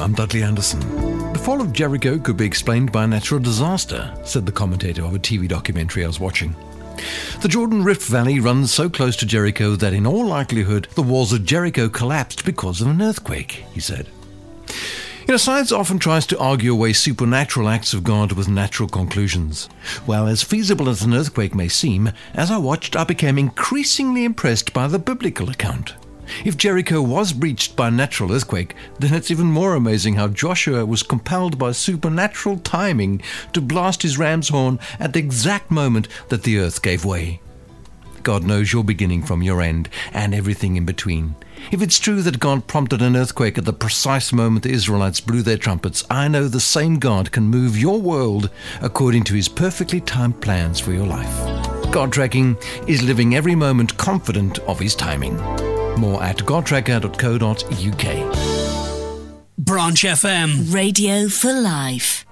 I'm Dudley Anderson. The fall of Jericho could be explained by a natural disaster, said the commentator of a TV documentary I was watching. The Jordan Rift Valley runs so close to Jericho that in all likelihood the walls of Jericho collapsed because of an earthquake, he said. Science often tries to argue away supernatural acts of God with natural conclusions. Well, as feasible as an earthquake may seem, as I watched, I became increasingly impressed by the biblical account. If Jericho was breached by a natural earthquake, then it's even more amazing how Joshua was compelled by supernatural timing to blast his ram's horn at the exact moment that the earth gave way. God knows your beginning from your end, and everything in between. If it's true that God prompted an earthquake at the precise moment the Israelites blew their trumpets, I know the same God can move your world according to his perfectly timed plans for your life. God Tracking is living every moment confident of his timing. More at godtracker.co.uk. Branch FM. Radio for life.